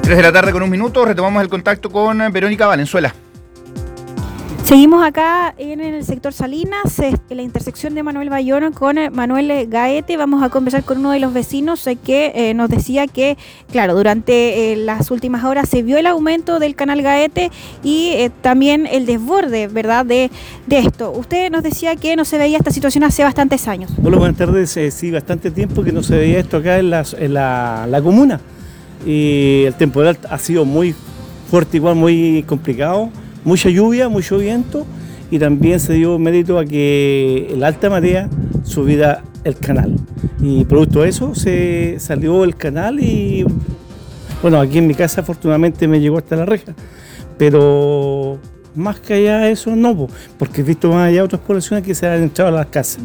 3:01 p.m, retomamos el contacto con Verónica Valenzuela. Seguimos acá en el sector Salinas, en la intersección de Manuel Bayón con Manuel Gaete. Vamos a conversar con uno de los vecinos que nos decía que, claro, durante las últimas horas se vio el aumento del canal Gaete y también el desborde, ¿verdad?, de esto. Usted nos decía que no se veía esta situación hace bastantes años. Hola, buenas tardes. Sí, bastante tiempo que no se veía esto acá en la comuna. Y el temporal ha sido muy fuerte, igual muy complicado. Mucha lluvia, mucho viento, y también se dio mérito a que en la alta marea subiera el canal. Y producto de eso se salió el canal y, bueno, aquí en mi casa afortunadamente me llegó hasta la reja. Pero más que allá eso no, porque he visto más allá otras poblaciones que se han entrado a las casas.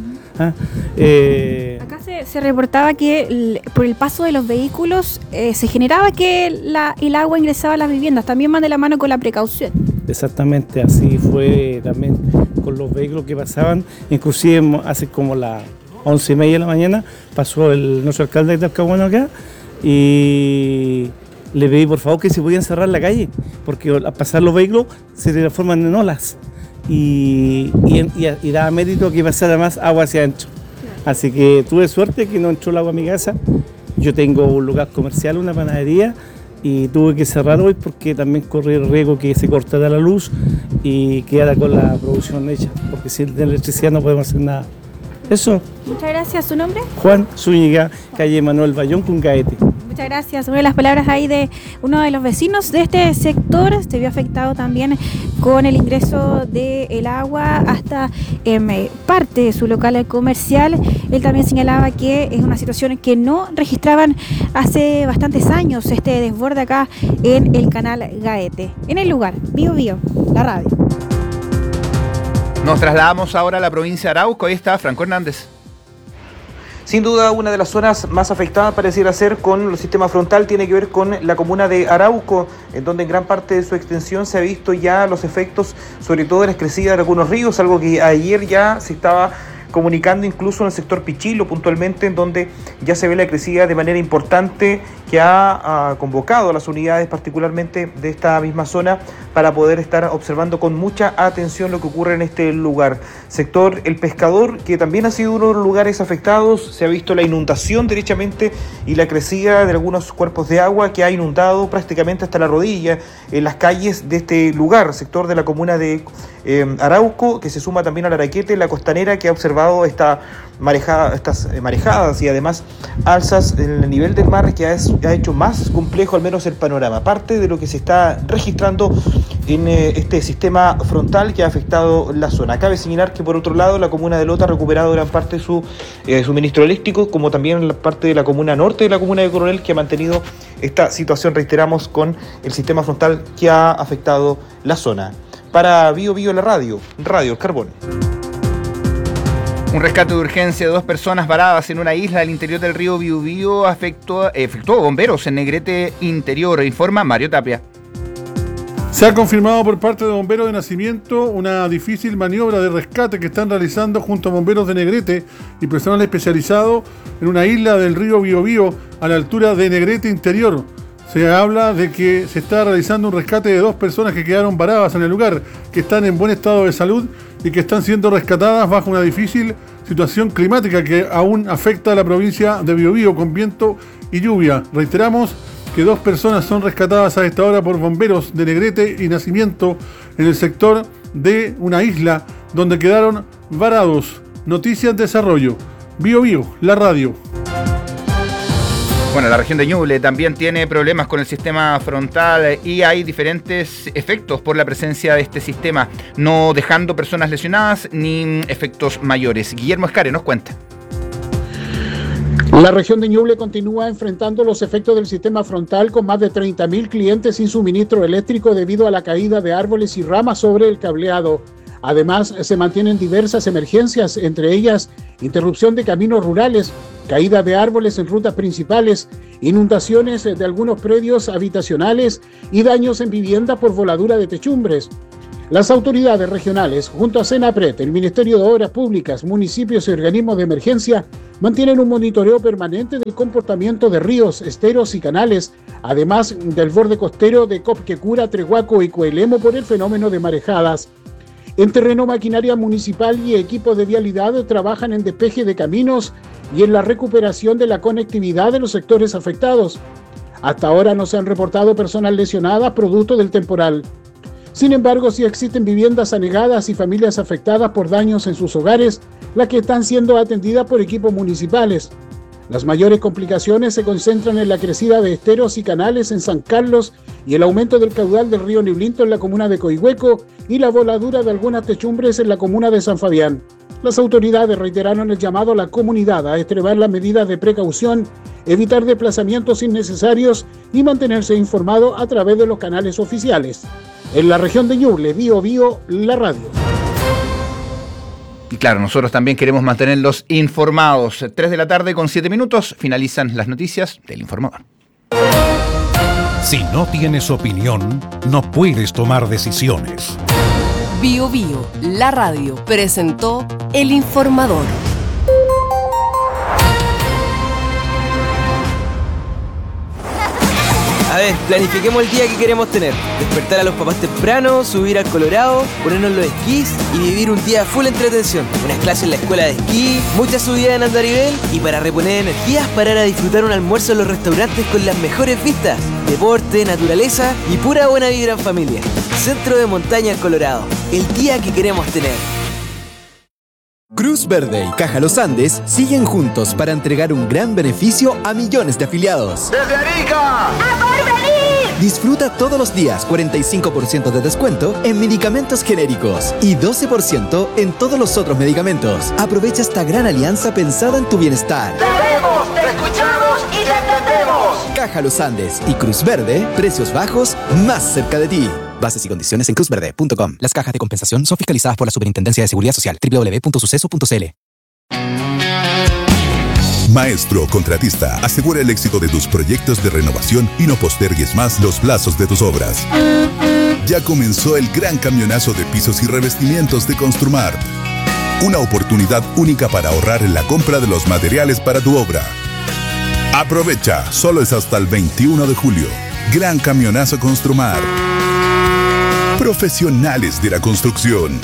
Acá se reportaba que por el paso de los vehículos se generaba que el agua ingresaba a las viviendas, también más de la mano con la precaución. Exactamente, así fue también con los vehículos que pasaban, inclusive hace como las 11:30 de la mañana pasó nuestro alcalde de Talcahuano acá y le pedí por favor que se podían cerrar la calle, porque al pasar los vehículos se transforman en olas y daba mérito que pasara más agua hacia adentro. Así que tuve suerte que no entró el agua a mi casa. Yo tengo un lugar comercial, una panadería, y tuve que cerrar hoy porque también corría el riesgo que se cortara la luz y quedara con la producción hecha, porque sin electricidad no podemos hacer nada. Eso. Muchas gracias. ¿Su nombre? Juan Zúñiga, calle Manuel Bayón con Gaete. Muchas gracias. Una de las palabras ahí de uno de los vecinos de este sector se vio afectado también con el ingreso del agua hasta parte de su local comercial. Él también señalaba que es una situación que no registraban hace bastantes años, este desborde acá en el canal Gaete. En el lugar, Bio Bio, la radio. Nos trasladamos ahora a la provincia de Arauco. Ahí está Franco Hernández. Sin duda, una de las zonas más afectadas pareciera ser con el sistema frontal tiene que ver con la comuna de Arauco, en donde en gran parte de su extensión se ha visto ya los efectos, sobre todo en las crecidas de algunos ríos, algo que ayer ya se estaba comunicando incluso en el sector Pichilo puntualmente, en donde ya se ve la crecida de manera importante que ha convocado a las unidades particularmente de esta misma zona para poder estar observando con mucha atención lo que ocurre en este lugar. Sector El Pescador, que también ha sido uno de los lugares afectados, se ha visto la inundación derechamente y la crecida de algunos cuerpos de agua que ha inundado prácticamente hasta la rodilla en las calles de este lugar, sector de la comuna de Arauco, que se suma también a la Araquete, la costanera, que ha observado estas marejadas y además alzas en el nivel del mar que ha hecho más complejo al menos el panorama, parte de lo que se está registrando en este sistema frontal que ha afectado la zona. Cabe señalar que por otro lado la comuna de Lota ha recuperado gran parte de su suministro eléctrico, como también la parte de la comuna norte de la comuna de Coronel, que ha mantenido esta situación, reiteramos, con el sistema frontal que ha afectado la zona. Para Bio Bio, la radio El Carbón. Un rescate de urgencia de 2 personas varadas en una isla del interior del río Biobío efectuó bomberos en Negrete Interior, informa Mario Tapia. Se ha confirmado por parte de bomberos de Nacimiento una difícil maniobra de rescate que están realizando junto a bomberos de Negrete y personal especializado en una isla del río Biobío a la altura de Negrete Interior. Se habla de que se está realizando un rescate de 2 personas que quedaron varadas en el lugar, que están en buen estado de salud y que están siendo rescatadas bajo una difícil situación climática que aún afecta a la provincia de Biobío con viento y lluvia. Reiteramos que 2 personas son rescatadas a esta hora por bomberos de Negrete y Nacimiento en el sector de una isla donde quedaron varados. Noticias en desarrollo. Biobío, la radio. Bueno, la región de Ñuble también tiene problemas con el sistema frontal y hay diferentes efectos por la presencia de este sistema, no dejando personas lesionadas ni efectos mayores. Guillermo Escare nos cuenta. La región de Ñuble continúa enfrentando los efectos del sistema frontal con más de 30.000 clientes sin suministro eléctrico debido a la caída de árboles y ramas sobre el cableado. Además, se mantienen diversas emergencias, entre ellas interrupción de caminos rurales, caída de árboles en rutas principales, inundaciones de algunos predios habitacionales y daños en vivienda por voladura de techumbres. Las autoridades regionales, junto a Senapred, el Ministerio de Obras Públicas, municipios y organismos de emergencia, mantienen un monitoreo permanente del comportamiento de ríos, esteros y canales además del borde costero de Copquecura, Trehuaco y Coelemo por el fenómeno de marejadas. En terreno, maquinaria municipal y equipos de vialidad trabajan en despeje de caminos y en la recuperación de la conectividad de los sectores afectados. Hasta ahora no se han reportado personas lesionadas producto del temporal. Sin embargo, sí existen viviendas anegadas y familias afectadas por daños en sus hogares, las que están siendo atendidas por equipos municipales. Las mayores complicaciones se concentran en la crecida de esteros y canales en San Carlos y el aumento del caudal del río Niblinto en la comuna de Coihueco y la voladura de algunas techumbres en la comuna de San Fabián. Las autoridades reiteraron el llamado a la comunidad a extremar las medidas de precaución, evitar desplazamientos innecesarios y mantenerse informado a través de los canales oficiales. En la región de Ñuble, Bío Bío, la radio. Y claro, nosotros también queremos mantenerlos informados. 3 de la tarde con 7 minutos, finalizan las noticias del Informador. Si no tienes opinión, no puedes tomar decisiones. Bío Bío, la radio, presentó El Informador. A ver, planifiquemos el día que queremos tener. Despertar a los papás temprano, subir al Colorado, ponernos los esquís y vivir un día full entretención. Unas clases en la escuela de esquí, muchas subidas en andarivel y para reponer energías parar a disfrutar un almuerzo en los restaurantes con las mejores vistas. Deporte, naturaleza y pura buena vibra en familia. Centro de Montaña Colorado. El día que queremos tener. Cruz Verde y Caja Los Andes siguen juntos para entregar un gran beneficio a millones de afiliados. ¡Desde Arica! ¡A Porvenir! Disfruta todos los días 45% de descuento en medicamentos genéricos y 12% en todos los otros medicamentos. Aprovecha esta gran alianza pensada en tu bienestar. ¡Te vemos, te escuchamos y te entendemos! Caja Los Andes y Cruz Verde, precios bajos más cerca de ti. Bases y condiciones en cruzverde.com. Las cajas de compensación son fiscalizadas por la Superintendencia de Seguridad Social. www.suceso.cl. Maestro Contratista, asegura el éxito de tus proyectos de renovación y no postergues más los plazos de tus obras. Ya comenzó el gran camionazo de pisos y revestimientos de Construmart. Una oportunidad única para ahorrar en la compra de los materiales para tu obra. Aprovecha, solo es hasta el 21 de julio. Gran camionazo Construmart. Profesionales de la construcción.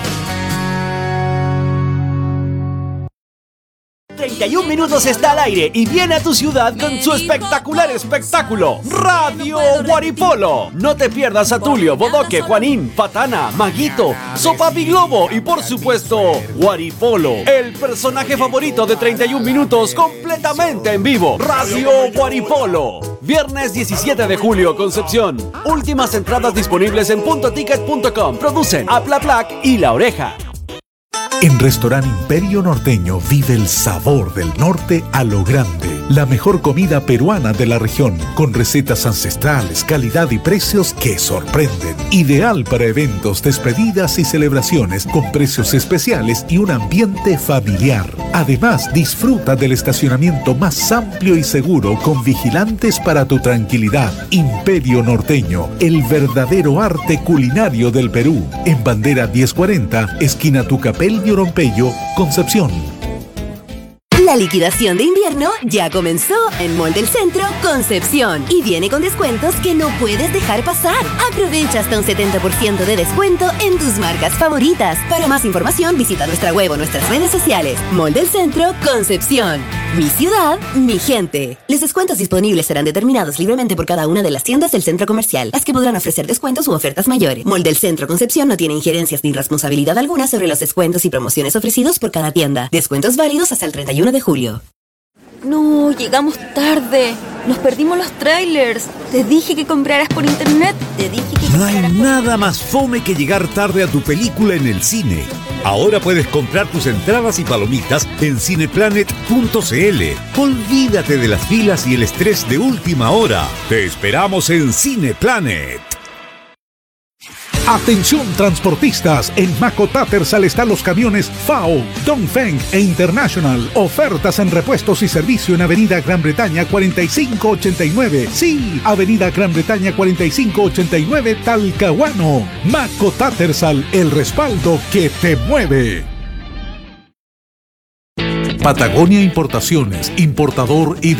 31 Minutos está al aire y viene a tu ciudad con su espectacular espectáculo Radio Guaripolo. No te pierdas a Tulio, Bodoque, Juanín, Patana, Maguito, Sopapi Globo y por supuesto Guaripolo, el personaje favorito de 31 Minutos completamente en vivo. Radio Guaripolo. Viernes 17 de julio, Concepción. Últimas entradas disponibles en puntoticket.com. Producen Aplaplac y La Oreja. En Restaurante Imperio Norteño vive el sabor del norte a lo grande. La mejor comida peruana de la región, con recetas ancestrales, calidad y precios que sorprenden. Ideal para eventos, despedidas y celebraciones, con precios especiales y un ambiente familiar. Además, disfruta del estacionamiento más amplio y seguro, con vigilantes para tu tranquilidad. Imperio Norteño, el verdadero arte culinario del Perú. En Bandera 1040, esquina Tucapel y Orompeyo, Concepción. La liquidación de invierno ya comenzó en Mall del Centro, Concepción, y viene con descuentos que no puedes dejar pasar. Aprovecha hasta un 70% de descuento en tus marcas favoritas. Para más información, visita nuestra web o nuestras redes sociales. Mall del Centro, Concepción. Mi ciudad, mi gente. Los descuentos disponibles serán determinados libremente por cada una de las tiendas del centro comercial, las que podrán ofrecer descuentos u ofertas mayores. Mall del Centro, Concepción no tiene injerencias ni responsabilidad alguna sobre los descuentos y promociones ofrecidos por cada tienda. Descuentos válidos hasta el 31 de julio. No, llegamos tarde. Nos perdimos los trailers. Te dije que compraras por internet. No hay nada más fome que llegar tarde a tu película en el cine. Ahora puedes comprar tus entradas y palomitas en cineplanet.cl. Olvídate de las filas y el estrés de última hora. Te esperamos en Cineplanet. Atención transportistas, en Maco Tattersall están los camiones FAO, Dongfeng e International. Ofertas en repuestos y servicio en Avenida Gran Bretaña 4589. Sí, Avenida Gran Bretaña 4589, Talcahuano. Maco Tattersall, el respaldo que te mueve. Patagonia Importaciones, importador y